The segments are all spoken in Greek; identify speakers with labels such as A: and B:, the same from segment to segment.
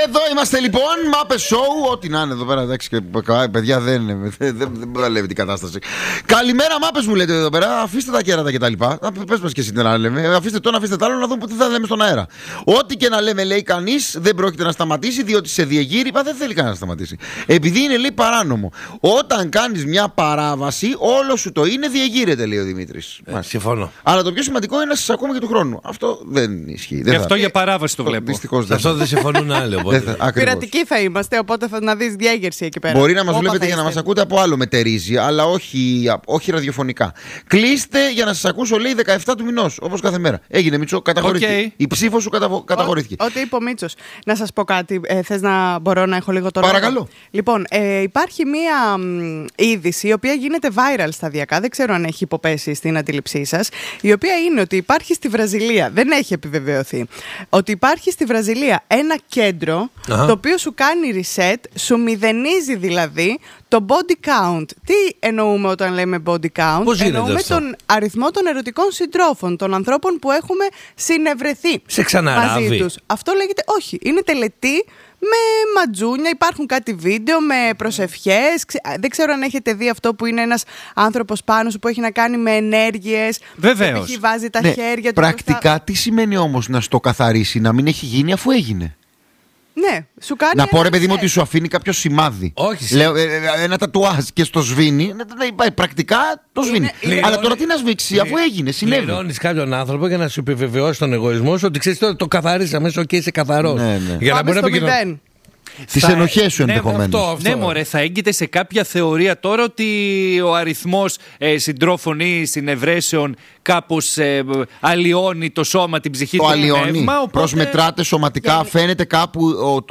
A: Εδώ είμαστε λοιπόν, Muppet Show. Ό,τι να είναι εδώ πέρα, εντάξει, παιδιά, δεν παλεύει την κατάσταση. Καλημέρα, Muppets μου λέτε εδώ πέρα. Αφήστε τα κέρατα κτλ. Πες μας και εσύ τι να λέμε. Αφήστε το, αφήστε το άλλο, να δούμε τι θα λέμε στον αέρα. Ό,τι και να λέμε, λέει κανείς, δεν πρόκειται να σταματήσει, διότι σε διεγείρυπα δεν θέλει κανένα να σταματήσει. Επειδή είναι, λέει, παράνομο. Όταν κάνεις μια παράβαση, όλο σου το είναι διεγείρεται, λέει ο Δημήτρης.
B: Συμφωνώ.
A: Αλλά το πιο σημαντικό είναι να σας ακούμε και του χρόνου. Αυτό δεν ισχύει.
C: Γι' αυτό για παράβαση το βλέπω.
A: Αυτό
B: δεν συμφωνούν άλλοι.
D: Πειρατικοί θα είμαστε, οπότε θα να δεις διέγερση εκεί πέρα.
A: Μπορεί να μας βλέπετε για να μας ακούτε από άλλο μετερίζει, αλλά όχι ραδιοφωνικά. Κλείστε για να σας ακούσω, λέει, 17 του μηνός, όπως κάθε μέρα. Έγινε, Μίτσο, καταχωρήθηκε. Η ψήφος σου καταχωρήθηκε.
D: Ό,τι είπε ο Μίτσος. Να σας πω κάτι, θες να μπορώ να έχω λίγο το λόγο?
A: Παρακαλώ.
D: Λοιπόν, υπάρχει μία είδηση η οποία γίνεται viral σταδιακά, δεν ξέρω αν έχει υποπέσει στην αντίληψή σας, η οποία είναι ότι υπάρχει στη Βραζιλία, δεν έχει επιβεβαιωθεί, ότι υπάρχει στη Βραζιλία ένα κέντρο το οποίο σου κάνει reset, σου μηδενίζει δηλαδή το body count. Τι εννοούμε όταν λέμε body count?
B: Πώς
D: εννοούμε τον αριθμό των ερωτικών συντρόφων, των ανθρώπων που έχουμε συνευρεθεί μαζί τους. Αυτό λέγεται, όχι, είναι τελετή με ματζούνια, υπάρχουν κάτι βίντεο με προσευχές. Δεν ξέρω αν έχετε δει αυτό που είναι ένας άνθρωπος πάνω σου που έχει να κάνει με ενέργειες.
C: Βεβαίως.
D: Βάζει τα χέρια του.
A: Πρακτικά τι σημαίνει όμως να στο καθαρίσει, να μην έχει γίνει αφού έγινε?
D: Ναι, σου κάνει.
A: Να πω, ρε παιδί μου, ότι σου αφήνει κάποιο σημάδι.
B: Όχι.
A: Λέω, ένα τατουάζ και στο σβήνει. Πρακτικά το σβήνει. Αλλά τώρα τι να σβήξει, αφού έγινε, συνέβη.
B: Πληρώνεις κάποιον άνθρωπο για να σου επιβεβαιώσει τον εγωισμό σου ότι ξέρεις τώρα το καθαρίσαμε, και είσαι καθαρός.
A: Ναι.
B: Για να μπορεί να πει.
A: Τις ενοχές σου ενδεχομένως.
C: Ναι, μωρέ, θα έγκυται σε κάποια θεωρία τώρα ότι ο αριθμός συντρόφων ή συνευρέσεων κάπως αλλοιώνει το σώμα, την ψυχή,
A: το
C: του
A: αλλοιώνει.
C: πνεύμα. Οπότε...
A: Προσμετράται σωματικά, φαίνεται κάπου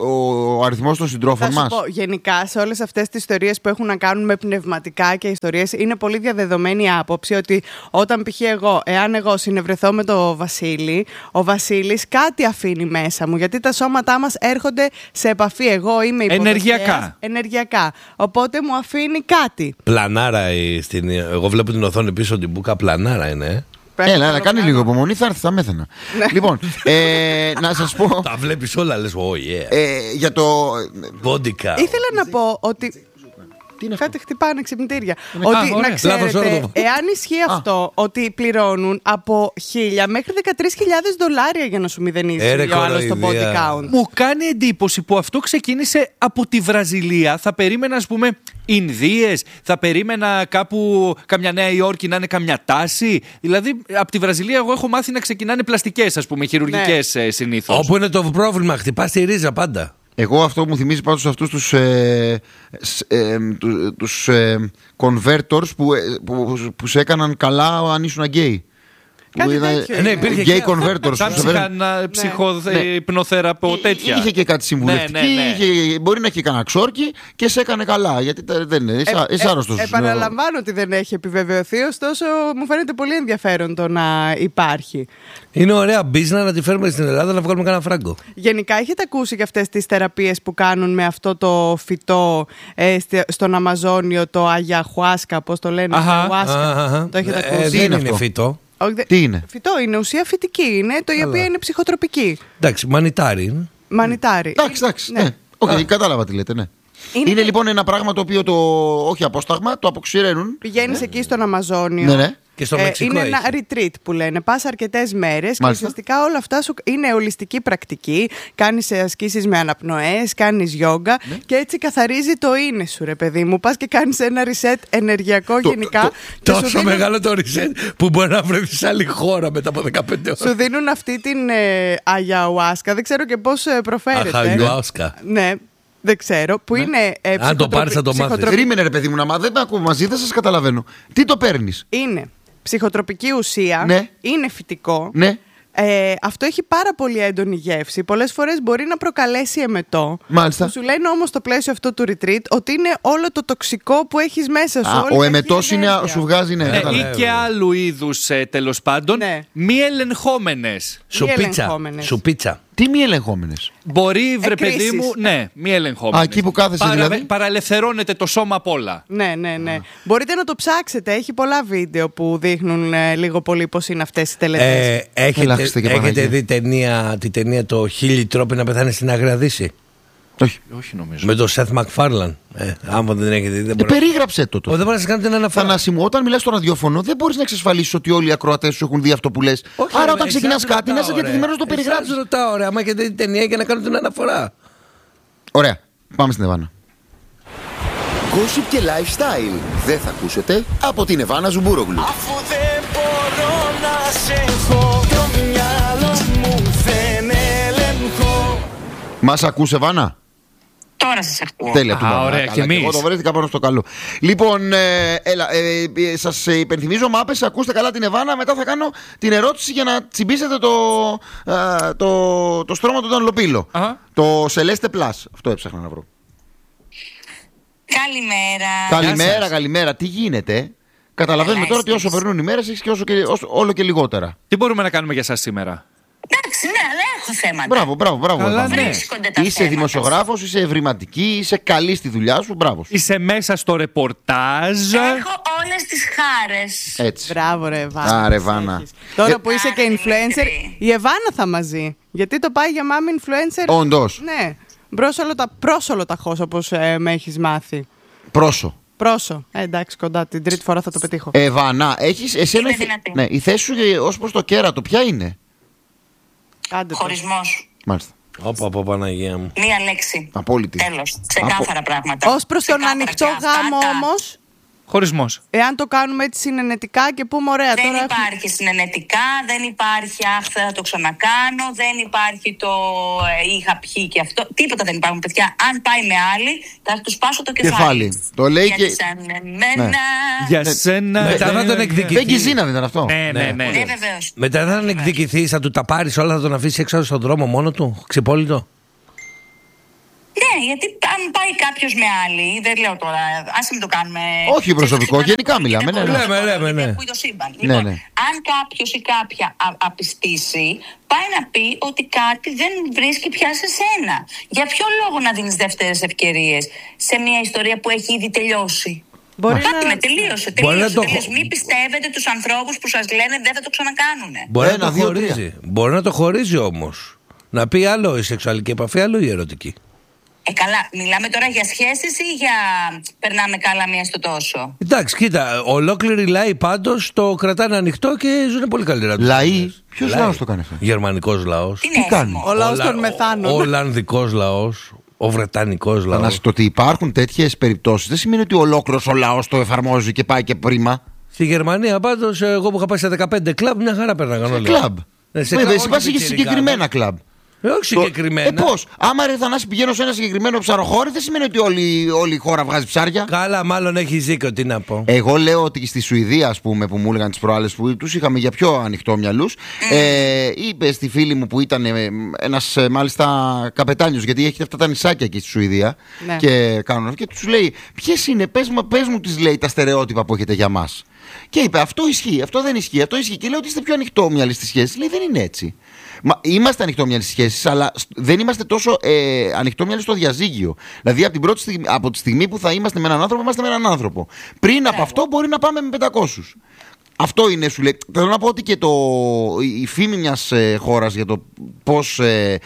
A: ο αριθμός των συντρόφων μας.
D: Πω, γενικά σε όλες αυτές τις ιστορίες που έχουν να κάνουν με πνευματικά και ιστορίες, είναι πολύ διαδεδομένη η άποψη ότι όταν π.χ. εάν εγώ συνευρεθώ με τον Βασίλη, ο Βασίλης κάτι αφήνει μέσα μου, γιατί τα σώματά μας έρχονται σε επαφή. Εγώ είμαι ενεργειακά. Οπότε μου αφήνει κάτι.
B: Πλανάρα εγώ βλέπω την οθόνη πίσω την μπουκα, πλανάρα είναι.
A: Έλα, κάνει λίγο υπομονή, θα έρθει, θα μέθαινα. Λοιπόν, να σας πω.
B: Τα βλέπεις όλα, λες,
A: για το
B: Βόντικα.
D: Ήθελα να πω ότι κάτι χτυπάνε ξυπνητήρια. Ότι να ξέρετε, εάν ισχύει αυτό, ότι πληρώνουν από 1.000 μέχρι 13.000 δολάρια για να σου μηδενίσει ο άλλος το body count.
C: Μου κάνει εντύπωση που αυτό ξεκίνησε από τη Βραζιλία. Θα περίμενα, ας πούμε, Ινδίες, θα περίμενα κάπου καμιά Νέα Υόρκη να είναι καμιά τάση. Δηλαδή, από τη Βραζιλία εγώ έχω μάθει να ξεκινάνε πλαστικές, ας πούμε, χειρουργικές συνήθως.
B: Όπου είναι το πρόβλημα, χτυπάς τη ρίζα πάντα.
A: Εγώ αυτό μου θυμίζει πάντως αυτούς τους convertors που σε έκαναν καλά αν ήσουν γκέι. Γκέι convertors.
C: Σαν ψυχοϊπνοθεραπό τέτοια.
A: Είχε και κάτι συμβουλευτική. Μπορεί να έχει κανένα ξόρκι και σε έκανε καλά. Γιατί δεν είναι. Είσαι άρρωστος.
D: Επαναλαμβάνω ότι δεν έχει επιβεβαιωθεί, ωστόσο μου φαίνεται πολύ ενδιαφέρον το να υπάρχει.
B: Είναι ωραία μπίζνα να τη φέρουμε στην Ελλάδα να βγάλουμε κανένα φράγκο.
D: Γενικά, έχετε ακούσει για αυτές τις θεραπείες που κάνουν με αυτό το φυτό στον Αμαζόνιο, το Αγιαχουάσκα, πώς το λένε? Το έχετε ακούσει?
B: Δεν είναι φυτό.
A: Τι είναι?
D: Φυτό είναι, ουσία φυτική είναι, η οποία είναι ψυχοτροπική.
B: Εντάξει, μανιτάρι είναι.
D: Μανιτάρι.
A: Εντάξει, ναι. Κατάλαβα τι λέτε, ναι. Είναι λοιπόν ένα πράγμα το οποίο όχι απόσταγμα, το αποξηραίνουν.
D: Πηγαίνεις εκεί στον Αμαζόνιο.
A: Ναι.
B: Και στο Μεξικό
D: είναι ένα retreat που λένε. Πας αρκετές μέρες και ουσιαστικά όλα αυτά σου είναι ολιστική πρακτική. Κάνεις ασκήσεις με αναπνοές, κάνεις γιόγκα και έτσι καθαρίζει το είναι σου, ρε παιδί μου. Πας και κάνεις ένα reset ενεργειακό γενικά.
B: Τόσο μεγάλο το reset που μπορεί να βρεθεί σε άλλη χώρα μετά από 15 ώρες.
D: Σου δίνουν αυτή την Αγιαουάσκα, δεν ξέρω και πώς προφέρεται.
B: Αγιαουάσκα.
D: Ναι. Δεν ξέρω, που είναι
B: αν το πάρεις θα το μάθεις.
A: Περίμενε, ρε παιδί μου, δεν με ακούω μαζί, δεν σας καταλαβαίνω. Τι το παίρνεις?
D: Είναι ψυχοτροπική ουσία, είναι φυτικό.
A: Ναι.
D: Αυτό έχει πάρα πολύ έντονη γεύση. Πολλές φορές μπορεί να προκαλέσει εμετό.
A: Μάλιστα.
D: Σου λένε όμως στο πλαίσιο αυτό του retreat ότι είναι όλο το τοξικό που έχεις μέσα σου.
A: Ο εμετός σου βγάζει,
C: ή και άλλου είδους τέλος πάντων μη ελεγχόμενες.
B: Σουπίτσα.
A: Τι μη ελεγχόμενες?
C: Μπορεί, βρε παιδί μου, μη ελεγχόμενες.
A: Εκεί που κάθεσαι δηλαδή.
C: Παραλευθερώνεται το σώμα απ' όλα.
D: Ναι. Μπορείτε να το ψάξετε. Έχει πολλά βίντεο που δείχνουν λίγο πολύ πώς είναι αυτές οι τελετές.
B: Έχετε δει τη ταινία το 1000 τρόποι να πεθάνει στην Άγρια Δύση?
C: Όχι νομίζω.
B: Με τον Seth MacFarlane. Άμα δεν έχετε δει, δεν μπορεί.
A: Περίγραψε το.
B: Δεν μπορεί να κάνει την αναφορά.
A: Θανάση μου, όταν μιλάς στο ραδιόφωνο, δεν μπορείς να εξασφαλίσεις ότι όλοι οι ακροατές σου έχουν δει αυτό που λες. Άρα, όταν ξεκινάς κάτι, να είσαι διατεθειμένος να το περιγράψεις.
B: Δεν ρωτάω, ωραία. Άμα έχετε δει ταινία για να κάνω την αναφορά.
A: Ωραία. Πάμε στην Εβάνα. Gossip και lifestyle. Δεν θα ακούσετε από την Εβάνα Ζουμπούρογλου.
E: Αφού δεν μπορώ να σε έχω, το μυαλό μου δεν ελεγχώ.
A: Μας ακούς, Εβάνα?
F: Τώρα σας ακούω.
A: Τέλεια, του Μάνα.
C: ωραία, και εμείς.
A: Εγώ το βρέθηκα πάνω στο καλό. Λοιπόν, σας υπενθυμίζω, μάπες, ακούστε καλά την Εβάνα. Μετά θα κάνω την ερώτηση για να τσιμπήσετε το στρώμα του Ντανλοπίλο. Το Celeste Plus. Αυτό έψαχνα να βρω.
F: Καλημέρα.
A: Καλημέρα. Τι γίνεται? Καταλαβαίνουμε τώρα ότι όσο περνούν οι μέρες έχεις και όλο και λιγότερα.
C: Τι μπορούμε να κάνουμε για σας σήμερα?
F: Εντάξει, ναι, αλλά έχω θέματα.
A: Μπράβο.
C: Καλά,
A: Εβάνα.
C: ναι.
F: Βρίσκονται τα
A: Είσαι
F: θέματα.
A: δημοσιογράφος, είσαι ευρηματική, είσαι καλή στη δουλειά σου. Μπράβο.
C: Είσαι μέσα στο ρεπορτάζ.
F: Έχω όλες τις χάρες.
A: Έτσι.
D: Μπράβο, ρε Εβάνα.
A: Άρα, Εβάνα.
D: Τώρα που είσαι και
F: Άρα,
D: influencer,
F: μικρή.
D: η Εβάνα θα μαζί. Γιατί το πάει για μάμη influencer.
A: Όντως.
D: Ναι. Πρόσολο ταχώς, όπως με έχεις μάθει. Πρόσω. Εντάξει, κοντά. Την τρίτη φορά θα το πετύχω.
A: Εβάνα, έχεις εσένα.
F: Είμαι δυνατή.
A: Ναι, η θέση σου ως προς το κέρατο, ποια είναι?
D: Κάντε το.
F: Χωρισμός.
A: Μάλιστα.
B: Όπα, Παναγία μου.
F: Μία λέξη.
A: Απόλυτη.
F: Τέλος. Ξεκάθαρα πράγματα.
D: Ως προς τον
F: Ξεκάθαρα
D: ανοιχτό
F: και αυτά
D: γάμο
F: τα-
D: όμως,
C: Χωρισμός.
D: εάν το κάνουμε έτσι συνενετικά και πούμε ωραία
F: Δεν
D: τώρα.
F: υπάρχει συνενετικά, δεν υπάρχει αχ, θα το ξανακάνω, δεν υπάρχει το είχα πιει και αυτό. Τίποτα δεν υπάρχουν, παιδιά. Αν πάει με άλλη, θα του σπάσω το κεφάλι.
A: Κεφάλι. Το λέει
F: Γιατί
A: και.
F: σαν εμένα.
C: Για σένα.
B: Μετά θα τον εκδικηθεί.
A: Δεν κυζίνα δεν ήταν αυτό.
C: Ναι.
F: Ναι, βεβαίως.
B: Μετά θα τον εκδικηθεί, θα του τα πάρει όλα, θα τον αφήσει έξω στον δρόμο μόνο του. Ξυπόλυτο.
F: Ναι, γιατί αν πάει κάποιο με άλλη, δεν λέω τώρα, άσε μην το κάνουμε.
A: Όχι προσωπικό, γενικά μιλάμε, ναι, ναι.
B: Λέμε, ναι.
F: Ακούει το σύμπαν.
A: Ναι,
F: Λοιπόν,
A: ναι.
F: αν κάποιο ή κάποια απιστήσει, πάει να πει ότι κάτι δεν βρίσκει πια σε σένα. Για ποιο λόγο να δίνεις δεύτερες ευκαιρίες σε μια ιστορία που έχει ήδη τελειώσει?
D: Μπορεί
F: Κάτι
D: να...
F: με τελείωσε.
B: Μπορεί να το-
F: Μην πιστεύετε τους ανθρώπους που σας λένε δεν θα το ξανακάνουν.
B: Μπορεί
A: Ένα,
B: να το
A: δύο,
B: χωρίζει. Μπορεί να το χωρίζει όμως. Να πει άλλο η σεξουαλική επαφή, άλλο η ερωτική.
F: Καλά, μιλάμε τώρα για σχέσεις ή για περνάμε καλά μία στο τόσο?
B: Εντάξει, κοίτα, ολόκληροι λαοί πάντως το κρατάνε ανοιχτό και ζουν πολύ καλύτερα.
A: Λαοί. Ποιος λαός το κάνει αυτό?
B: Γερμανικός λαός.
F: Τι
A: κάνει?
F: είναι
D: Ο λαός των μεθάνων.
B: Ο Ολλανδικός λαός. Ο Βρετανικός λαός.
A: Θανάση, το ότι υπάρχουν τέτοιες περιπτώσεις δεν σημαίνει ότι ολόκληρος ο λαός το εφαρμόζει και πάει και πρίμα.
B: Στη Γερμανία πάντως, εγώ που είχα πάει σε 15 κλαμπ, μια χαρά πέρναγαν όλα.
A: Κλαμπ.
B: Σε
A: Εσύ
B: όχι
A: πας για
B: πιτσιρικά.
A: συγκεκριμένα κλαμπ.
B: Όχι συγκεκριμένα.
A: Πώς? Άμα ρε Θανάση πηγαίνω σε ένα συγκεκριμένο ψαροχώρι, δεν σημαίνει ότι όλη η χώρα βγάζει ψάρια.
B: Καλά, μάλλον έχει δίκιο, τι να πω.
A: Εγώ λέω ότι στη Σουηδία, ας πούμε, που μου έλεγαν τις προάλλες που τους είχαμε για πιο ανοιχτόμυαλους, είπε στη φίλη μου που ήταν ένας μάλιστα καπετάνιος, γιατί έχει αυτά τα νησάκια εκεί στη Σουηδία
D: Ναι.
A: και κάνουν και τους λέει, ποιες είναι, πες μου τις λέει τα στερεότυπα που έχετε για μας. Και είπε, αυτό ισχύει, αυτό δεν ισχύει, αυτό ισχύει. Και λέω ότι είστε πιο ανοιχτόμυαλοι στις σχέσεις. Λέει, δεν είναι έτσι. Είμαστε ανοιχτόμυαλοι στις σχέσεις, αλλά δεν είμαστε τόσο ανοιχτόμυαλοι στο διαζύγιο. Δηλαδή, από τη στιγμή που θα είμαστε με έναν άνθρωπο, είμαστε με έναν άνθρωπο. Πριν από αυτό, μπορεί να πάμε με 500. Αυτό είναι, σου λέει. Θέλω να πω ότι και η φήμη μιας χώρας για το πώς.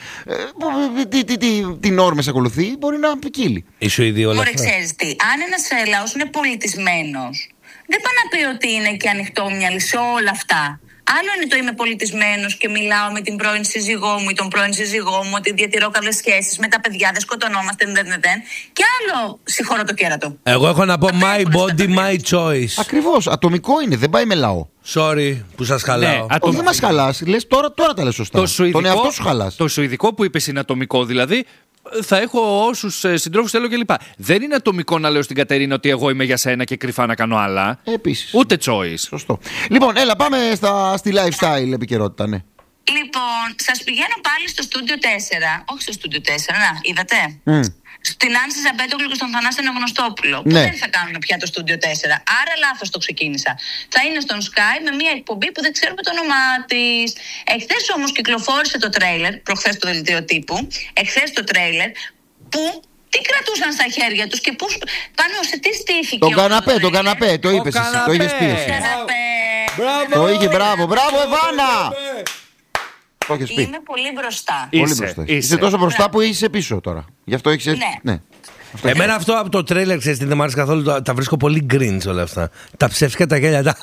A: Τι νόρμες ακολουθεί, μπορεί να ποικίλει.
B: Η Σουηδία όλα
F: Ωραία,
B: αυτά.
F: ξέρεις τι, αν ένας λαός είναι πολιτισμένος, δεν πάει να πει ότι είναι και ανοιχτόμυαλοι σε όλα αυτά. Άλλο είναι το είμαι πολιτισμένος και μιλάω με την πρώην σύζυγό μου ή τον πρώην σύζυγό μου ότι διατηρώ καλές σχέσεις με τα παιδιά, δεν σκοτωνόμαστε, δεν. Και άλλο συγχωρώ το κέρατο.
B: Εγώ έχω να πω
F: Αυτό
B: my
F: είναι
B: body,
F: που
B: my choice.
A: Ακριβώς, ατομικό είναι, δεν πάει με λαό.
B: Sorry που σας χαλάω.
C: Ναι,
A: Όχι, δεν μας χαλάς. Λες τώρα τα λες σωστά. Τον εαυτό σου χαλάς.
C: Το σουηδικό που είπες είναι ατομικό, δηλαδή θα έχω όσους συντρόφους θέλω κλπ. Δεν είναι ατομικό να λέω στην Κατερίνα ότι εγώ είμαι για σένα και κρυφά να κάνω άλλα.
A: Επίσης.
C: Ούτε choice.
A: Σωστό. Λοιπόν, έλα, πάμε στη lifestyle επικαιρότητα, ναι.
F: Λοιπόν, σας πηγαίνω πάλι στο στούντιο 4. Όχι στο στούντιο 4, να, είδατε. Στην Άνση Ζαμπέτογλου και στον Θανάση Αναγνωστόπουλο. Που
A: Ναι.
F: δεν θα κάνουν πια το στούντιο 4. Άρα λάθος το ξεκίνησα. Θα είναι στον Sky με μια εκπομπή που δεν ξέρουμε το όνομά της. Εχθές όμως κυκλοφόρησε το τρέιλερ, προχθές το δελτίο τύπου. Εχθές το τρέιλερ που. Τι κρατούσαν στα χέρια τους και πώς. Πάνω σε τι στήθηκε.
A: Τον καναπέ, το είπες εσύ, το είχες πει εσύ.
F: Καναπέ.
A: Το είχε, μπράβο, Εβάνα! Το έχεις πει.
F: Είμαι πολύ μπροστά.
A: Πολύ μπροστά. Είσαι τόσο μπροστά που είσαι πίσω τώρα. Γι' αυτό έχεις.
F: Ναι.
B: Εμένα αυτό από το τρέλερ, ξέρεις τι δεν μου άρεσε καθόλου, τα βρίσκω πολύ cringe όλα αυτά. Τα ψεύτικα τα γέλια.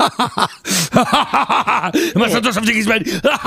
B: Είμαστε τόσο ευτυχισμένοι.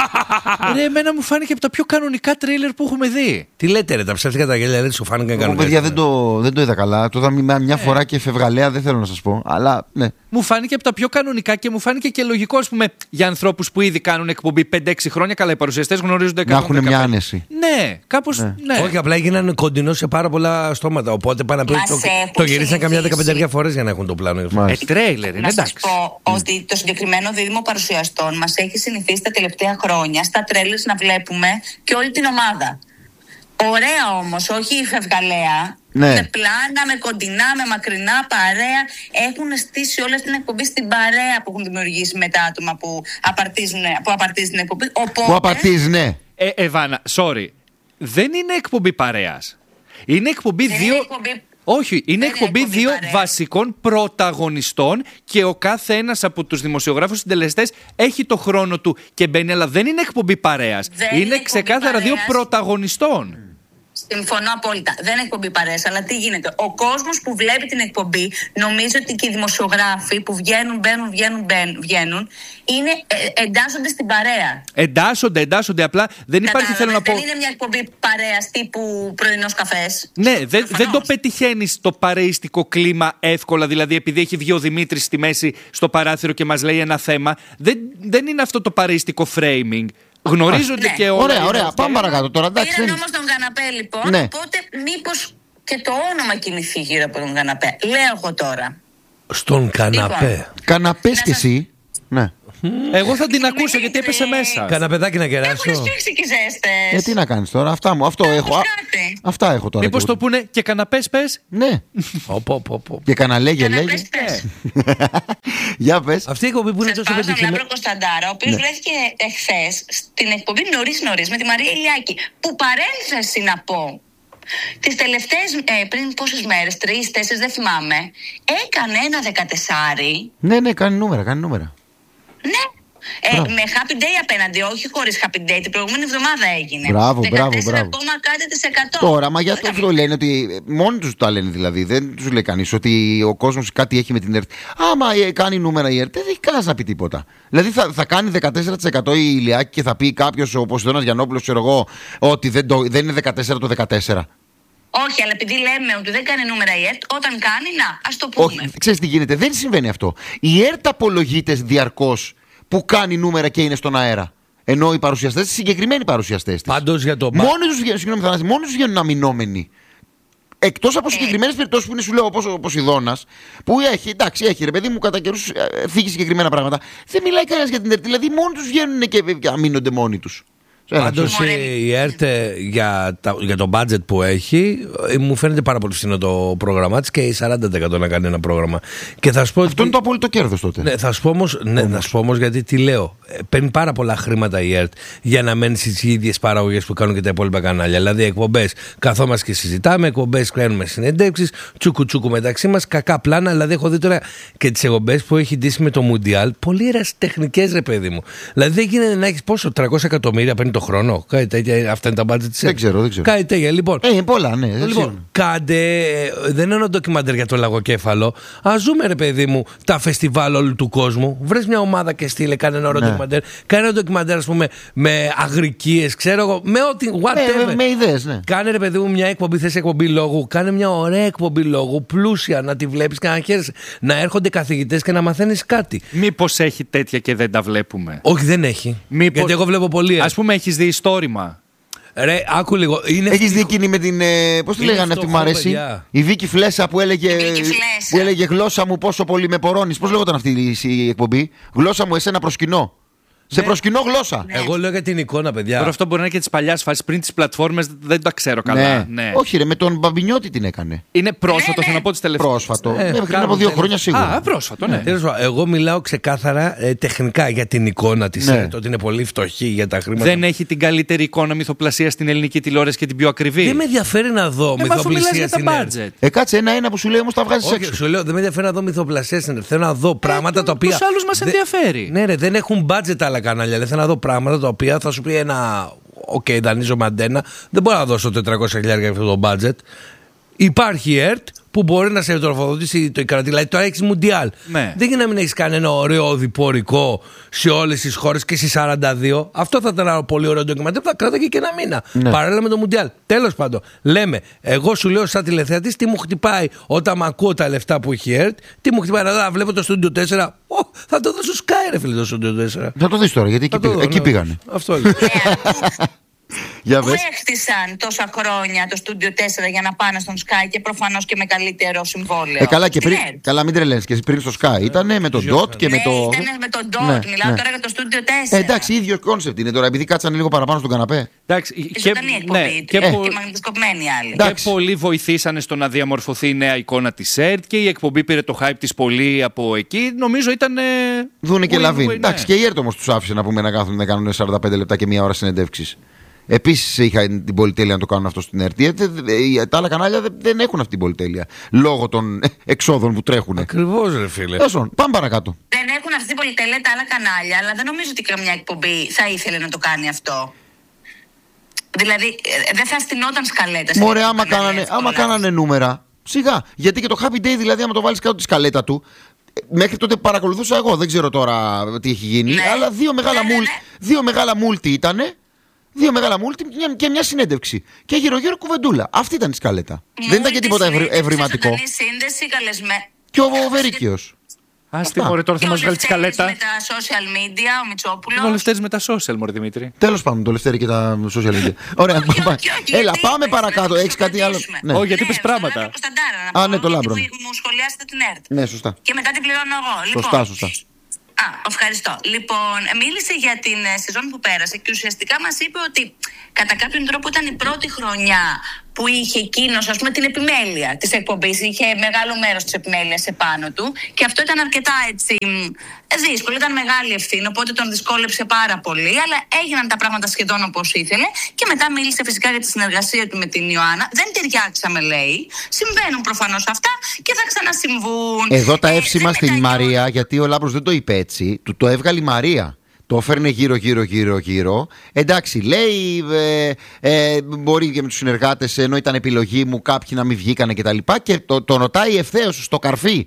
C: Ρε, εμένα μου φάνηκε από τα πιο κανονικά τρέιλερ που έχουμε δει.
B: Τι λέτε, ρε, τα ψεύτικα τα γέλια δεν σου φάνηκαν κανονικά?
A: Παιδιά δεν το είδα καλά. Το είδα μια φορά και φευγαλέα, δεν θέλω να σας πω. Αλλά ναι.
C: Μου φάνηκε από τα πιο κανονικά και μου φάνηκε και λογικό, ας πούμε, για ανθρώπους που ήδη κάνουν εκπομπή 5-6 χρόνια. Καλά, οι παρουσιαστές γνωρίζονται
A: να έχουν μια άνεση.
C: Ναι, κάπως. Ναι.
B: Όχι, απλά έγιναν κοντινό σε πάρα πολλά στόματα. Οπότε πάνε να πει το γυρίσαν καμιά 15 φορές για να έχουν το πλάνο.
C: Τρέιλερ είναι,
F: να
C: εντάξει.
F: σας πω ότι το συγκεκριμένο δίδυμο παρουσιαστών μας έχει συνηθίσει τα τελευταία χρόνια στα τρέιλερ να βλέπουμε και όλη την ομάδα. Ωραία όμως, όχι η φευγαλέα.
A: Ναι.
F: Με πλάνα, με κοντινά, με μακρινά, παρέα. Έχουν στήσει όλη την εκπομπή στην παρέα που έχουν δημιουργήσει με τα άτομα που απαρτίζουν την εκπομπή. Οπότε...
A: Που απαρτίζουν, ναι.
C: Εβάνα, sorry. Δεν είναι εκπομπή παρέας. Είναι εκπομπή δύο. Όχι, είναι εκπομπή δύο βασικών πρωταγωνιστών και ο κάθε ένας από τους δημοσιογράφους συντελεστές έχει το χρόνο του και μπαίνει, αλλά δεν είναι εκπομπή παρέας. Είναι ξεκάθαρα δύο πρωταγωνιστών.
F: Συμφωνώ απόλυτα. Δεν είναι εκπομπή παρέας, αλλά τι γίνεται? Ο κόσμος που βλέπει την εκπομπή νομίζει ότι και οι δημοσιογράφοι που βγαίνουν, εντάσσονται στην παρέα.
C: Εντάσσονται, απλά δεν υπάρχει, θέλω να πω.
F: Δεν είναι μια εκπομπή παρέας τύπου πρωινός καφές.
C: Ναι, δεν το πετυχαίνεις το παρεϊστικό κλίμα εύκολα. Δηλαδή, επειδή έχει βγει ο Δημήτρης στη μέση στο παράθυρο και μας λέει ένα θέμα, δεν είναι αυτό το παρεϊστικό framing. Γνωρίζονται και όλα.
A: Ωραία. Πάμε παρακάτω τώρα.
F: Πήραν όμως τον καναπέ λοιπόν.
A: Ναι.
F: Οπότε μήπως και το όνομα κινηθεί γύρω από τον καναπέ. Λέω εγώ τώρα.
B: Στον καναπέ.
F: Λοιπόν,
A: Καναπές κι εσύ. Ναι.
C: Εγώ θα την ακούσω γιατί έπεσε μέσα.
B: Καναπεδάκι να κεράσω.
F: Έχουν σφίξει και ζέστες.
A: Τι να κάνεις τώρα, αυτό έχω. Αυτά έχω τώρα.
C: Μήπως το πούνε και καναπές πες.
A: Ναι. Και καναλέγε.
F: Καναπές πες.
A: Για πες.
B: Αυτή η εκπομπή που είναι τόσο
F: Στον
B: πετυχημένη.
F: Λάμπρο Κωνσταντάρα, ο οποίος βρέθηκε εχθές στην εκπομπή νωρίς με τη Μαρία Ηλιάκη. Που παρένθεση να πω. Τις τελευταίες, πριν πόσες μέρες, 3-4, δεν θυμάμαι, έκανε ένα 14.
A: Ναι, κάνει νούμερα.
F: Ναι. Με happy day απέναντι, όχι χωρίς happy day. Την προηγούμενη εβδομάδα έγινε.
A: Μπράβο.
F: 14,1%.
A: Τώρα, μα γιατί αυτό λένε ότι μόνοι τους τα λένε δηλαδή. Δεν τους λέει κανείς ότι ο κόσμος κάτι έχει με την ΕΡΤ. Άμα κάνει νούμερα η ΕΡΤ, δεν έχει κανένας να πει τίποτα. Δηλαδή θα κάνει 14% η Ηλιάκη και θα πει κάποιος, ο Ποσειδώνας Γιαννόπουλος, ξέρω εγώ, ότι δεν είναι 14 το 14.
F: Όχι, αλλά επειδή λέμε ότι δεν κάνει νούμερα η ΕΡΤ, όταν κάνει, ας το πούμε.
A: Όχι, ξέρεις τι γίνεται, δεν συμβαίνει αυτό. Η ΕΡΤ απολογείται διαρκώς που κάνει νούμερα και είναι στον αέρα. Ενώ οι παρουσιαστές, οι συγκεκριμένοι παρουσιαστές της.
B: Πάντως για το.
A: Μόνοι τους βγαίνουν αμυνόμενοι. Εκτός από συγκεκριμένες περιπτώσεις που είναι, σου λέω, όπως ο Ποσειδώνας, που έχει ρε παιδί μου κατά καιρούς θίγει συγκεκριμένα πράγματα. Δεν μιλάει κανένας για την ΕΡΤ. Δηλαδή, μόνοι τους βγαίνουν και αμήνονται μόνοι τους.
B: Πάντως η ΕΡΤ για το budget που έχει μου φαίνεται πάρα πολύ φθηνό το πρόγραμμά της και η 40% να κάνει ένα πρόγραμμα. Και θα σου πω
A: αυτό είναι το απόλυτο κέρδος τότε.
B: Ναι, θα σου πω όμως γιατί τι λέω. Παίρνει πάρα πολλά χρήματα η ΕΡΤ για να μένει στις ίδιες παραγωγές που κάνουν και τα υπόλοιπα κανάλια. Δηλαδή εκπομπές καθόμαστε και συζητάμε, εκπομπές κάνουμε συνεντεύξεις, τσούκου μεταξύ μας, κακά πλάνα. Δηλαδή έχω δει τώρα και τις εκπομπές που έχει ντύσει με το Μουντιάλ, πολύ ερασιτεχνικές ρε παιδί μου. Δηλαδή δεν γίνεται να έχεις πόσο, 300 εκατομμύρια παίρνει το χρόνο. Κάτι τέτοια, αυτά είναι τα μπάτζετ της.
A: Δεν ξέρω.
B: Κάτι τέτοια. Λοιπόν,
A: πολλά, ναι.
B: Λοιπόν, κάντε, δεν είναι ένα ντοκιμαντέρ για το λαγοκέφαλο. Ας ζούμε ρε παιδί μου τα φεστιβάλ όλου του κόσμου. Βρες μια ομάδα και στείλε, κάνε ένα ωραίο ντοκιμαντέρ. Κάνε ένα ντοκιμαντέρ, ας πούμε, με αγρικίες, ξέρω εγώ, με ό,τι. Whatever.
A: Με ιδέες, ναι.
B: Κάνε ρε παιδί μου μια εκπομπή, θες εκπομπή λόγου. Κάνε μια ωραία εκπομπή λόγου, πλούσια, να τη βλέπεις και να χαίρεσαι. Να έρχονται καθηγητές και να μαθαίνεις κάτι.
C: Μήπως έχει τέτοια και δεν τα βλέπουμε?
B: Όχι, δεν έχει. Γιατί εγώ βλέπω πολύ.
C: Ας πούμε, έχεις δει ιστόρημα.
B: Ρε, άκου λίγο.
A: Έχεις δει εκείνη με την. Πώς τη λέγανε αυτή που μου αρέσει? Η Βίκη Φλέσσα που έλεγε γλώσσα μου πόσο πολύ με πορώνεις. Πώς λέγονταν αυτή η εκπομπή? Γλώσσα μου, εσένα προσκυνώ. Σε προσκυνώ γλώσσα.
B: Εγώ λέω για την εικόνα, παιδιά.
C: Τώρα αυτό μπορεί να είναι και τη παλιά φάση. Πριν τις πλατφόρμες δεν τα ξέρω καλά. Ναι.
A: Όχι, ρε, με τον Μπαμπινιώτη την έκανε.
C: Είναι πρόσφατο, θέλω να πω τις τελευταίες.
A: Πρόσφατο. Πριν από 2 χρόνια σίγουρα.
C: Πρόσφατο, ναι.
B: Εγώ μιλάω ξεκάθαρα τεχνικά για την εικόνα της. Ότι είναι πολύ φτωχή για τα χρήματα.
C: Δεν έχει την καλύτερη εικόνα μυθοπλασία στην ελληνική τηλεόραση και την πιο ακριβή.
B: Δεν με ενδιαφέρει να δω μυθοπλασία στην
C: budget.
A: Κάτσε ένα που σου λέει όμως τα βγάζεις έξω.
B: Σου λέω δεν με ενδιαφέρει να δω μυθοπλασία. Θέλω να δω πράγματα τα οποία.
C: Τους άλλους μας ενδιαφέρει.
B: Ναι, ρε, δεν έχουν budget άλλα κανάλια. Δεν θέλω να δω πράγματα τα οποία θα σου πει ένα. Οκ, δανείζομαι αντένα. Δεν μπορώ να δώσω 400.000 για αυτό το budget. Υπάρχει η ΕΡΤ που μπορεί να σε τροφοδοτήσει το Ικαρατή. Δηλαδή τώρα έχει Μουντιάλ.
C: Ναι.
B: Δεν γίνεται να μην έχει κανένα ωραίο οδηπορικό σε όλες τις χώρες και στις 42. Αυτό θα ήταν ένα πολύ ωραίο ντοκιμαντέρ που θα κράταγε και ένα μήνα.
A: Ναι.
B: Παράλληλα με το Μουντιάλ. Τέλος πάντων, λέμε, εγώ σου λέω σαν τηλεθεατής τι μου χτυπάει όταν μ' ακούω τα λεφτά που έχει η ΕΡΤ. Τι μου χτυπάει να βλέπω το Studio 4. Θα το δώσω Sky, ρε φίλε, το Studio 4.
A: Θα το δεις τώρα, γιατί εκεί πήγανε.
B: Αυτό είναι.
A: Για
F: Πού
A: πες.
F: έχτισαν τόσα χρόνια το Studio 4 για να πάνε στον Sky και προφανώς και με καλύτερο συμβόλαιο.
A: Καλά, και πριν.
F: Στην ΕΡΤ.
A: Καλά, μην τρελαίνεις. Και εσύ πριν στο Sky ήτανε με τον Dot και με
F: Ναι,
A: το.
F: ήταν με τον Dot.
A: Ναι,
F: Μιλάω
A: ναι.
F: τώρα για το Studio 4.
A: Εντάξει, ίδιο κόνσεπτ είναι τώρα, επειδή κάτσανε λίγο παραπάνω στον καναπέ.
C: Εντάξει,
F: Ζωντανή εκπομπή.
C: και
F: μαγνητοσκοπμένη άλλη.
C: Και
A: Εντάξει.
C: πολλοί βοηθήσανε στο να διαμορφωθεί η νέα εικόνα της ΕΡΤ και η εκπομπή πήρε το hype της πολύ από εκεί. Νομίζω ήταν.
A: Δούνε και λαβίν.
C: ναι.
A: Εντάξει, και η ΕΡΤ όμως τους άφησε να πούμε να κάθονται να κάνουν 45 λεπτά και μία ώρα συνεντεύξεις. Επίσης είχα την πολυτέλεια να το κάνουν αυτό στην ΕΡΤ. Τα άλλα κανάλια δεν έχουν αυτή την πολυτέλεια. Λόγω των εξόδων που τρέχουν.
B: Ακριβώς, ρε φίλε.
A: Πάμε παρακάτω.
F: Δεν έχουν αυτή την πολυτέλεια τα άλλα κανάλια, αλλά δεν νομίζω ότι καμιά εκπομπή θα ήθελε να το κάνει αυτό. Δηλαδή, δεν θα στηνόταν σκαλέτα.
A: Μωρέ, άμα κάνανε νούμερα. Σιγά. Γιατί και το Happy Day, δηλαδή, άμα το βάλεις κάτω τη σκαλέτα του. Μέχρι τότε παρακολουθούσα εγώ. Δεν ξέρω τώρα τι έχει γίνει.
F: Ναι.
A: Αλλά δύο μεγάλα μούλτι ήτανε. Δύο μεγάλα μούλτι και μια συνέντευξη. Και γύρω-γύρω κουβεντούλα. Αυτή ήταν η σκαλέτα. Δεν ήταν και τίποτα ευρηματικό.
F: Σύνδεση,
A: Και ο Βερίκιος.
C: Άστι, μωρέ, τώρα θα μας βγάλει τη σκαλέτα.
F: Με τα social media, ο Μητσόπουλος.
C: Είναι ο Λευτέρης με τα social, μωρέ Δημήτρη.
A: Τέλος πάντων, το Λευτέρη και τα social media. Ωραία, έλα, πάμε παρακάτω. Έχεις κάτι άλλο? Ναι.
C: Όχι, γιατί είπες πράγματα.
A: Ναι, το Λάμπρο.
F: Μου σχολιάσετε την ΕΡΤ.
A: Ναι, σωστά.
F: Και μετά την πληρώνω εγώ.
A: Σωστά.
F: Ευχαριστώ. Λοιπόν, μίλησε για την σεζόν που πέρασε και ουσιαστικά μας είπε ότι κατά κάποιον τρόπο ήταν η πρώτη χρονιά που είχε εκείνος, ας πούμε, την επιμέλεια της εκπομπής. Είχε μεγάλο μέρος της επιμέλειας επάνω του και αυτό ήταν αρκετά έτσι δύσκολο. Ήταν μεγάλη ευθύνη, οπότε τον δυσκόλεψε πάρα πολύ. Αλλά έγιναν τα πράγματα σχεδόν όπως ήθελε. Και μετά μίλησε φυσικά για τη συνεργασία του με την Ιωάννα. Δεν ταιριάξαμε, λέει. Συμβαίνουν προφανώς αυτά και θα ξανασυμβούν.
A: Εδώ τα εύσημα στην Μαρία, γιατί ο Λάμπρος δεν το είπε έτσι, του το έβγαλε η Μαρία. Το έφερνε γύρω. Εντάξει, λέει, μπορεί και με τους συνεργάτες, ενώ ήταν επιλογή μου, κάποιοι να μην βγήκανε κτλ. Και το ρωτάει ευθέως στο καρφί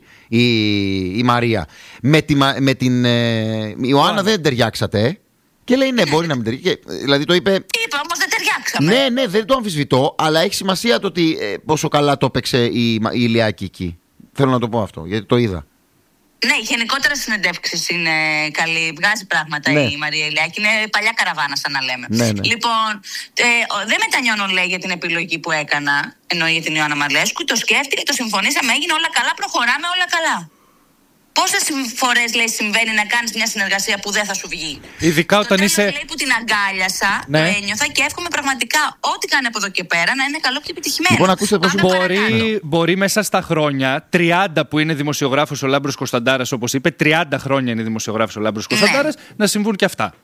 A: η Μαρία. Με την Ιωάννα δεν ταιριάξατε. Και λέει, ναι, μπορεί να μην ταιριάξει. Δηλαδή το είπε.
F: Είπα όμως δεν ταιριάξαμε.
A: Ναι, δεν το αμφισβητώ, αλλά έχει σημασία το ότι πόσο καλά το έπαιξε η Ηλιάκη εκεί. Θέλω να το πω αυτό, γιατί το είδα.
F: Ναι, γενικότερα συνεντεύξεις είναι καλή. Βγάζει πράγματα η Μαρία Ηλιάκη. Είναι παλιά καραβάνα, σαν να λέμε.
A: Ναι.
F: Λοιπόν, δεν μετανιώνω, λέει, για την επιλογή που έκανα, εννοεί για την Ιωάννα Μαλέσκου. Το σκέφτηκα, το συμφωνήσαμε, έγινε όλα καλά, προχωράμε όλα καλά. Πόσες φορές, λέει, συμβαίνει να κάνεις μια συνεργασία που δεν θα σου βγει?
C: Ειδικά όταν
F: τέλος,
C: είσαι.
F: λέει, που την αγκάλιασα,
C: Ναι.
F: το ένιωθα και εύχομαι πραγματικά ό,τι κάνει από εδώ και πέρα να είναι καλό και επιτυχημένο.
A: Λοιπόν, ακούστε πώς
C: Μπορεί μέσα στα χρόνια, 30 που είναι δημοσιογράφος ο Λάμπρος Κωνσταντάρας, όπως είπε, 30 χρόνια είναι δημοσιογράφος ο Λάμπρος Κωνσταντάρας, να συμβούν και αυτά.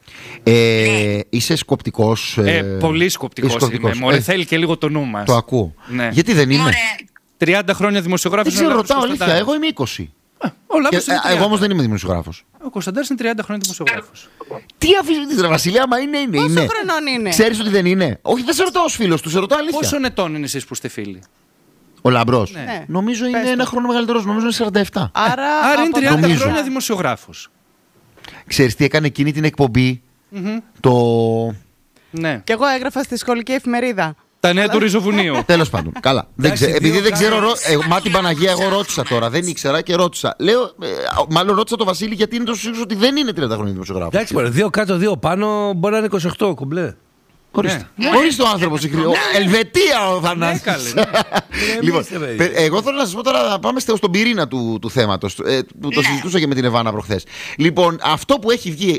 A: Είσαι σκοπτικός.
C: Πολύ σκοπτικός είμαι. Μωρέ, θέλει και λίγο το νου μας.
A: Το ακούω.
C: Ναι.
A: Γιατί δεν είναι?
F: Μωρέ,
C: 30 χρόνια δημοσιογράφος.
A: Δεν ξέρω, ρωτάω αλήθεια. Εγώ είμαι 20.
C: Ο Λάμπρος είναι 30.
A: Εγώ όμως δεν είμαι δημοσιογράφος.
C: Ο Κωνσταντάρας είναι 30 χρόνια δημοσιογράφος.
A: Τι αφήνει, Βασιλεία, άμα είναι.
D: Πόσο χρονών είναι?
A: Ξέρεις ότι δεν είναι? Όχι, δεν σε ρωτάω ως φίλος του, σε ρωτάω αλήθεια.
C: Πόσων ετών είναι εσείς που είστε φίλοι?
A: Ο Λαμπρός.
D: Ναι.
A: Νομίζω είναι
D: Πες
A: ένα
D: το.
A: χρόνο μεγαλύτερος, νομίζω είναι 47.
D: Άρα
C: είναι 30
A: Νομίζω.
C: χρόνια δημοσιογράφος.
A: Ξέρεις τι έκανε εκείνη την εκπομπή? Το.
C: Ναι.
D: Και εγώ έγραφα στη σχολική εφημερίδα.
C: Τα νέα του Ριζοβουνίου.
A: Τέλος πάντων. Καλά. Επειδή δεν ξέρω. Μα την Παναγία, εγώ ρώτησα τώρα. Δεν ήξερα και ρώτησα. Λέω, μάλλον ρώτησα τον Βασίλη γιατί είναι τόσο σίγουρος ότι δεν είναι 30 χρόνια δημοσιογράφος.
B: Εντάξει, μωρέ, 2 κάτω, 2 πάνω, μπορεί να είναι 28 κομπλέ.
A: Ορίστε. Ορίστε ο άνθρωπος. Ελβετία ο Θανάσης. Λοιπόν, εγώ θέλω να σας πω τώρα να πάμε στον πυρήνα του θέματος. Που το συζητούσα και με την Εβάνα προχθές. Λοιπόν, αυτό που έχει βγει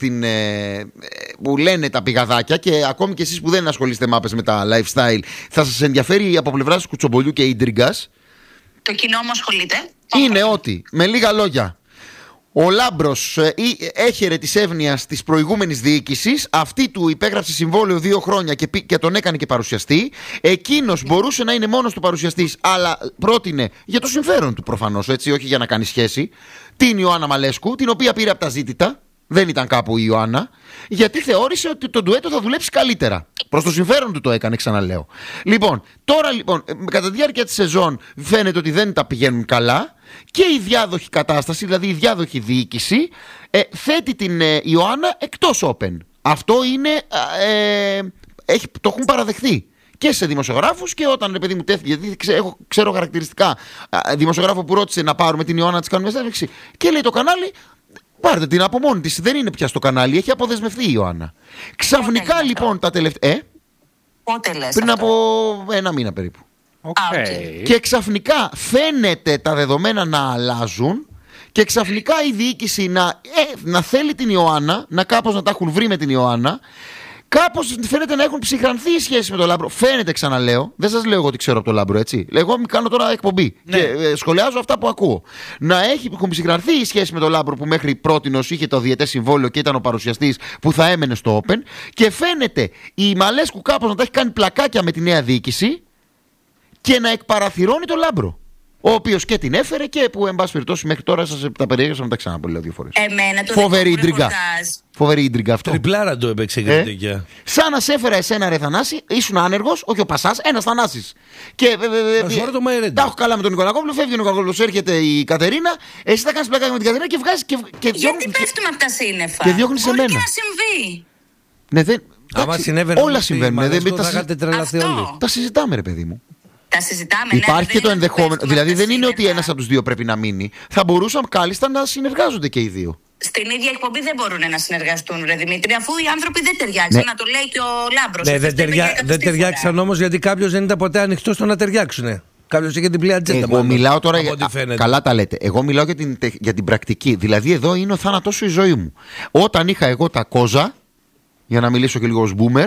A: που λένε τα πηγαδάκια και ακόμη και εσείς που δεν ασχολείστε μάπες με τα lifestyle, θα σας ενδιαφέρει από πλευράς Κουτσομπολιού και Ίντριγκας.
F: το κοινό μου ασχολείται.
A: Είναι ότι, με λίγα λόγια, ο Λάμπρος έχερε της εύνοιας της προηγούμενης διοίκησης. Αυτή του υπέγραψε συμβόλαιο 2 χρόνια και τον έκανε και παρουσιαστή. Εκείνος μπορούσε να είναι μόνος του παρουσιαστής, αλλά πρότεινε για το συμφέρον του προφανώς, έτσι, όχι για να κάνει σχέση, την Ιωάννα Μαλέσκου, την οποία πήρε από τα ζήτητα. δεν ήταν κάπου η Ιωάννα, γιατί θεώρησε ότι το ντουέτο θα δουλέψει καλύτερα. Προς το συμφέρον του το έκανε, ξαναλέω. Λοιπόν, τώρα κατά τη διάρκεια της σεζόν φαίνεται ότι δεν τα πηγαίνουν καλά και η διάδοχη κατάσταση, δηλαδή η διάδοχη διοίκηση, θέτει την Ιωάννα εκτός Open. Αυτό είναι, το έχουν παραδεχθεί και σε δημοσιογράφους και όταν, παιδί μου, τέθηκε, γιατί ξέρω χαρακτηριστικά δημοσιογράφο που ρώτησε να πάρουμε την Ιωάννα να της κάνουμε συνέντευξη και λέει το κανάλι, πάρτε την από μόνη της, δεν είναι πια στο κανάλι, έχει αποδεσμευτεί η Ιωάννα. Ξαφνικά λοιπόν τα τελευταία.
F: Πότε λες
A: πριν
F: αυτό?
A: από 1 μήνα περίπου.
C: Okay.
A: Και ξαφνικά φαίνεται τα δεδομένα να αλλάζουν και ξαφνικά η διοίκηση να θέλει την Ιωάννα, να κάπως να τα έχουν βρει με την Ιωάννα. Κάπως φαίνεται να έχουν ψυχρανθεί οι σχέσεις με τον Λάμπρο. Φαίνεται, ξαναλέω. Δεν σας λέω εγώ τι ξέρω από τον Λάμπρο, έτσι. Εγώ κάνω τώρα εκπομπή και σχολιάζω αυτά που ακούω. Να έχουν ψυχρανθεί οι σχέσεις με τον Λάμπρο που μέχρι πρότινος είχε το διετές συμβόλαιο και ήταν ο παρουσιαστής που θα έμενε στο Open. Και φαίνεται η Μαλέσκου κάπως να τα έχει κάνει πλακάκια με τη νέα διοίκηση και να εκπαραθυρώνει τον Λάμπρο. Ο οποίος και την έφερε και που, εν πάση περιπτώσει, μέχρι τώρα σας τα περιέγραψα να τα ξαναπώ, λέω 2 φορές. Φοβερή ίντριγκα. Φοβερή ίντριγκα αυτό.
B: Τριπλάρα το έπαιξε η κριτική.
A: Σαν να σε έφερα εσένα, ρε Θανάση, ήσουν άνεργος, όχι ο Πασάς, ένας Θανάσης. Και τα έχω καλά με τον Νικολακόπουλο, φεύγει ο Νικολακόπουλος, έρχεται η Κατερίνα, εσύ θα κάνεις πλάκα με την Κατερίνα και βγάζεις και
F: γιατί πέφτουμε από τα σύννεφα.
A: Και διώχνεις σε μένα.
F: Μπορεί και να συμβεί.
A: Ναι, δεν.
B: Άμα συνέβαινε,
A: όλα συμβαίνουν.
B: Δεν θα είχατε τρελαθεί όλοι.
A: Τα συζητάμε, ρε παιδί μου.
F: Τα συζητάμε.
A: Υπάρχει και το ενδεχόμενο. Δηλαδή δεν είναι ότι ένας από τους δύο πρέπει να μείνει. Θα μπορούσαν κάλλιστα να συνεργάζονται και οι δύο.
F: Στην ίδια εκπομπή δεν μπορούν να συνεργαστούν, ρε Δημήτρη, αφού οι άνθρωποι δεν ταιριάξαν. Ναι. Να το λέει και ο Λάμπρος.
B: Ναι, δεν ταιριάξαν όμως γιατί κάποιος δεν ήταν ποτέ ανοιχτός στο να ταιριάξουν. Κάποιος είχε την πλοία ατζέντα.
A: Εγώ μιλάω τώρα. Καλά τα λέτε. Εγώ μιλάω για την πρακτική. Δηλαδή εδώ είναι ο θάνατός σου η ζωή μου. Όταν είχα εγώ τα κόζα, για να μιλήσω και λίγο ως boomer,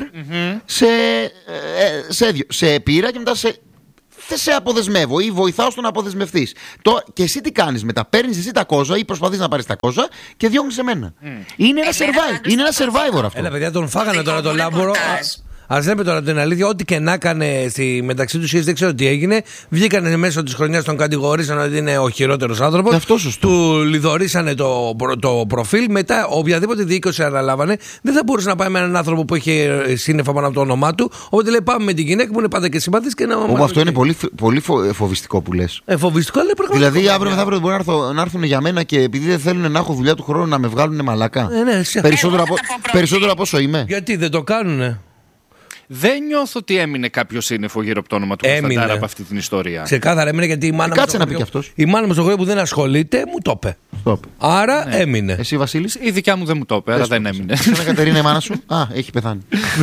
A: σε πήρα και μετά σε αποδεσμεύω ή βοηθάω στο να αποδεσμευτείς. Και εσύ τι κάνεις μετά? Παίρνεις εσύ τα κόζα ή προσπαθείς να πάρεις τα κόζα και διώχνεις σε μένα. Είναι ένα survivor αυτό.
B: Έλα, παιδιά, τον φάγανε τώρα τον Λάμπρο. Ας λέμε τώρα την αλήθεια, ό,τι και να έκανε μεταξύ τους, δεν ξέρω τι έγινε. Βγήκανε μέσω της χρονιάς, τον κατηγορήσαν ότι είναι ο χειρότερος άνθρωπος. Του λιδωρήσανε το προφίλ. Μετά, οποιαδήποτε διοίκηση αναλάβανε, δεν θα μπορούσε να πάει με έναν άνθρωπο που είχε σύννεφα πάνω από το όνομά του. Οπότε λέει: πάμε με την γυναίκα που είναι πάντα και συμπαθής και να.
A: Αυτό είναι πολύ φοβιστικό που λες.
B: Φοβιστικό, αλλά πραγματικά.
A: Δηλαδή, αύριο μεθαύριο μπορεί να έρθουν για μένα και επειδή δεν θέλουν να έχω δουλειά του χρόνου να με βγάλουν μαλάκα. Περισσότερο από όσο είμαι.
B: Γιατί δεν το κάνουνε?
C: Δεν νιώθω ότι έμεινε κάποιο σύννεφο γύρω από το όνομα του Κωνσταντάρα από αυτή την ιστορία.
B: Ξεκάθαρα έμεινε γιατί η μάνα
A: κάτσε να πει κι αυτός.
B: Η μάνα μου στο χωριό που δεν ασχολείται μου το είπε. Άρα έμεινε.
A: Εσύ, Βασίλη?
C: Η δικιά μου δεν μου το είπε, άρα δεν έμεινε.
A: Σαν Κατερίνα η μάνα σου? Α, έχει πεθάνει.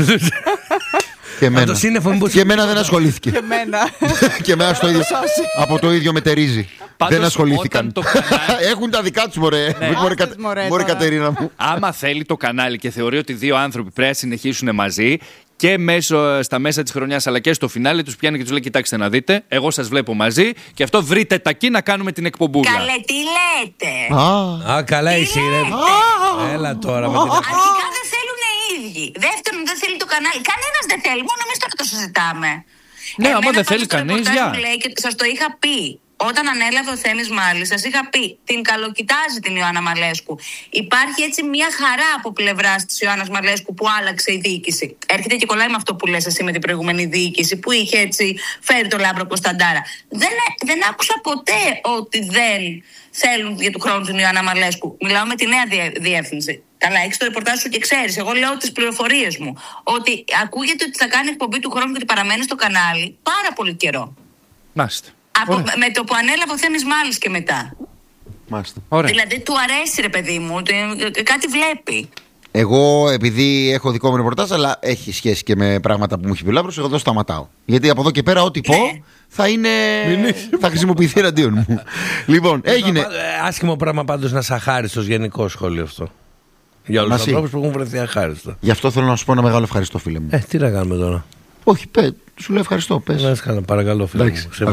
A: Και εμένα δεν ασχολήθηκε. Και εμένα από το ίδιο μετερίζει. Δεν ασχολήθηκαν. Έχουν τα δικά τους, μωρέ. Μωρέ Κατερίνα μου.
C: Άμα θέλει το κανάλι και θεωρεί ότι δύο άνθρωποι πρέπει να συνεχίσουν μαζί και στα μέσα της χρονιάς αλλά και στο φινάλε τους πιάνει και τους λέει: κοιτάξτε να δείτε, εγώ σας βλέπω μαζί και αυτό βρείτε τακί να κάνουμε την εκπομπούλα.
F: Καλέ, τι λέτε?
B: Καλά εσύ, ρε. Έλα τώρα με την.
F: Αρχικά δεν θέλουν οι ίδιοι. Δεύτερον, δεν θέλει το κανάλι. Κανένας δεν θέλει. Μόνο εμείς τώρα το συζητάμε.
C: Ναι, άμα δεν θέλει κανείς,
F: σας το είχα πει. Όταν ανέλαβε ο Θέμης Μάλης, σας είχα πει, την καλοκοιτάζει την Ιωάννα Μαλέσκου. Υπάρχει έτσι μια χαρά από πλευράς της Ιωάννας Μαλέσκου που άλλαξε η διοίκηση. Έρχεται και κολλάει με αυτό που λες εσύ με την προηγούμενη διοίκηση, που είχε έτσι φέρει τον Λάμπρο Κωνσταντάρα. Δεν άκουσα ποτέ ότι δεν θέλουν για του χρόνου την Ιωάννα Μαλέσκου. Μιλάω με τη νέα διεύθυνση. Καλά, έχεις το ρεπορτάζ σου και ξέρεις. Εγώ λέω τις πληροφορίες μου. Ότι ακούγεται ότι θα κάνει εκπομπή του χρόνου και ότι παραμένει στο κανάλι πάρα πολύ καιρό.
C: Μάλιστα.
F: Με το που ανέλαβε ο Θέμης Μάλης και μετά.
A: Μάλιστα.
F: Δηλαδή του αρέσει, ρε παιδί μου, κάτι βλέπει.
A: Εγώ, επειδή έχω δικό μου ρεπορτάζ, αλλά έχει σχέση και με πράγματα που μου έχει πει ο Λάμπρος, εγώ εδώ σταματάω. Γιατί από εδώ και πέρα, ό,τι πω θα χρησιμοποιηθεί εναντίον μου. Λοιπόν, έγινε.
B: Άσχημο πράγμα πάντως να είσαι αχάριστος, γενικό σχόλιο αυτό. Για όλους τους ανθρώπους που έχουν βρεθεί αχάριστο.
A: Γι' αυτό θέλω να σου πω ένα μεγάλο ευχαριστώ, φίλε μου.
B: Τι να κάνουμε τώρα?
A: Όχι, σου λέω ευχαριστώ. Πες.
B: Παρακαλώ, φίλε μου.
F: Εγώ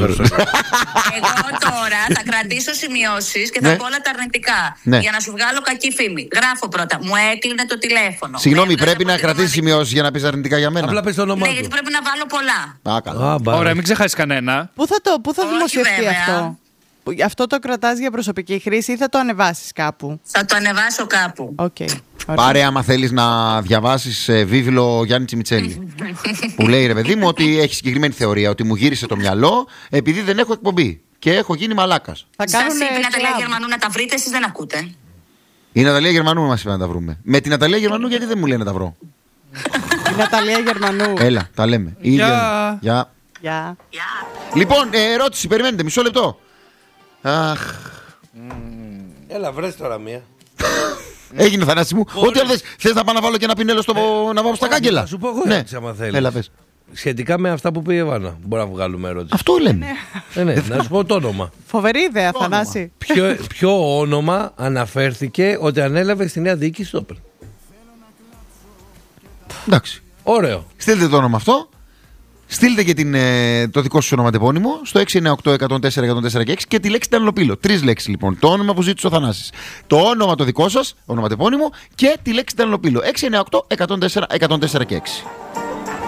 F: τώρα θα κρατήσω σημειώσεις και θα πω όλα τα αρνητικά. Για να σου βγάλω κακή φήμη. Γράφω πρώτα. Μου έκλεινε το τηλέφωνο.
A: Συγγνώμη, πρέπει να κρατήσεις σημειώσεις για να πεις αρνητικά για μένα?
B: Απλά πες το όνομά του.
F: Ναι, γιατί πρέπει να βάλω πολλά.
A: Καλά.
C: Ωραία, μην ξεχάσεις κανένα.
D: Πού θα δημοσιευτεί αυτό? Αυτό το κρατάς για προσωπική χρήση ή θα το ανεβάσεις κάπου?
F: Θα το ανεβάσω κάπου.
D: Okay.
A: Πάρε άμα θέλεις να διαβάσεις βίβλο Γιάννη Τσιμιτσέλη. Που λέει ρε παιδί μου ότι έχει συγκεκριμένη θεωρία, ότι μου γύρισε το μυαλό επειδή δεν έχω εκπομπή και έχω γίνει μαλάκας.
F: Σας είπε η Ναταλία Γερμανού να τα βρείτε, εσείς δεν ακούτε.
A: Η Ναταλία Γερμανού μας είπε να τα βρούμε. Με την Ναταλία Γερμανού γιατί δεν μου λέει να τα βρω?
D: Η Ναταλία Γερμανού.
A: Έλα, τα λέμε.
C: Γεια.
D: Γεια.
A: Λοιπόν, ερώτηση, περιμένετε, μισό λεπτό. Αχ.
B: Έλα, βρες τώρα μία.
A: Έγινε, Θανάση μου. Ό,τι αν θες να πάω να βάλω και ένα πινέλο να βάλω στα κάγκελα.
B: Θα σου πω εγώ έτσι, άμα θέλεις.
A: Έλα, πες.
B: Σχετικά με αυτά που πει η Εβάνα. Μπορεί να βγάλουμε ερώτηση.
A: Αυτό λέμε.
B: Ναι, να σου πω το όνομα.
D: Φοβερή ιδέα, Θανάση.
B: Ποιο όνομα αναφέρθηκε ότι ανέλαβε στη νέα διοίκηση του Όπελ?
A: Εντάξει.
B: Ωραίο.
A: Στείλτε το όνομα αυτό. Στείλτε και το δικό σας ονοματεπώνυμο στο 698-104-104 και τη λέξη Τανελοπύλο. 3 λέξεις λοιπόν. Το όνομα που ζήτησε ο Θανάσης. Το όνομα το δικό σας, ονοματεπώνυμο και τη λέξη Τανελοπύλο. 698-104-104 και 6.